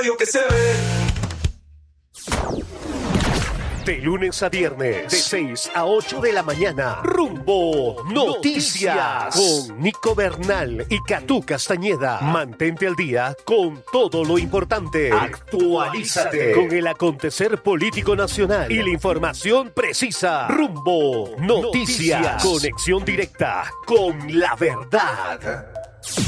radio que se ve. De lunes a viernes, de 6 a 8 de la mañana, Rumbo Noticias, con Nico Bernal y Catú Castañeda. Mantente al día con todo lo importante. Actualízate con el acontecer político nacional y la información precisa. Rumbo Noticias, conexión directa con la verdad.